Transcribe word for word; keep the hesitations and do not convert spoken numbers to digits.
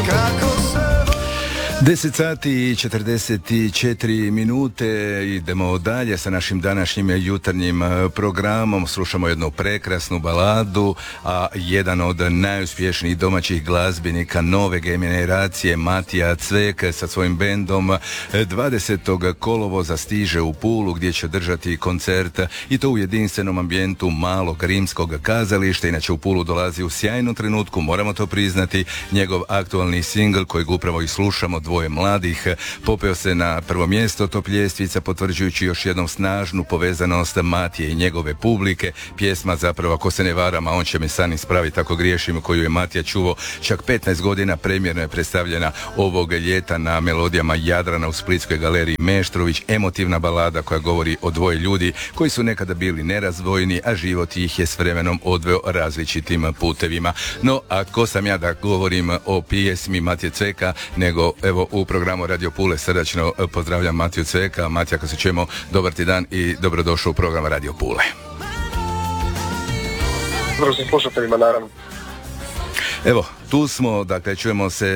deset sati i četrdeset četiri minute, idemo dalje sa našim današnjim jutarnjim programom. Slušamo jednu prekrasnu baladu, a jedan od najuspješnijih domaćih glazbenika nove generacije, Matija Cvek, sa svojim bendom dvadesetog kolovoza stiže u Pulu, gdje će držati koncert, i to u jedinstvenom ambijentu malog rimskog kazališta. Inače, u Pulu dolazi u sjajnom trenutku, moramo to priznati. Njegov aktualni singl kojeg upravo i slušamo, Dvoje mladih, popeo se na prvo mjesto top ljestvica, potvrđujući još jednom snažnu povezanost Matije i njegove publike. Pjesma, zapravo, ako se ne varam, a on će me sam ispraviti ako griješim, koju je Matija čuvao čak petnaest godina, premjerno je predstavljena ovog ljeta na melodijama Jadrana u Splitskoj galeriji Meštrović. Emotivna balada koja govori o dvoje ljudi koji su nekada bili nerazdvojni, a život ih je s vremenom odveo različitim putevima. No, a ko sam ja da govorim o pjesmi Matije Cveka, nego evo u programu Radio Pule srdačno pozdravljam Matiju Cveka. Matija, ako se čujemo, dobar ti dan i dobrodošao u program Radio Pule. Dobro se slušateljima, naravno. Evo, tu smo, dakle, čujemo se